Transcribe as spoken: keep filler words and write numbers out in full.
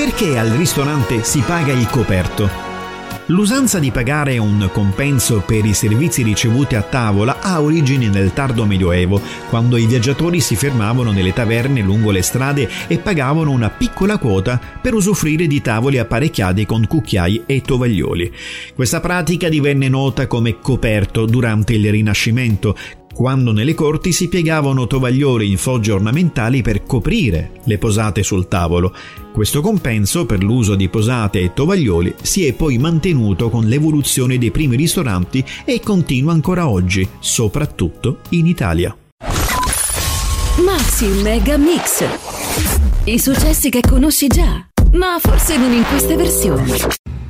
Perché al ristorante si paga il coperto? L'usanza di pagare un compenso per i servizi ricevuti a tavola ha origini nel tardo Medioevo, quando i viaggiatori si fermavano nelle taverne lungo le strade e pagavano una piccola quota per usufruire di tavoli apparecchiati con cucchiai e tovaglioli. Questa pratica divenne nota come coperto durante il Rinascimento, quando nelle corti si piegavano tovaglioli in fogge ornamentali per coprire le posate sul tavolo. Questo compenso per l'uso di posate e tovaglioli si è poi mantenuto con l'evoluzione dei primi ristoranti e continua ancora oggi, soprattutto in Italia. Maxi Mega Mix. I successi che conosci già, ma forse non in queste versioni.